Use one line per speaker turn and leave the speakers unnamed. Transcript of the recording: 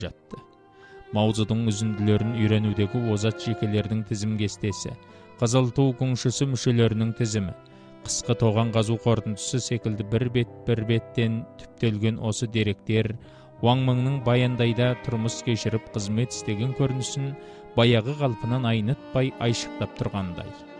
жатты. Маузудың үзінділерін үйренудегі озат жекелердің тізім кестесі, Қызыл ту күңшісі мүшелерінің тізімі, қысқы тоған қазу қорытындысы секілді бір беттен түптелген осы деректер Уаң Мыңның баяндайда тұрмыс кешіріп қызмет істеген көрінісін баяғы қалпынан айнытпай айшықтап тұрғандай.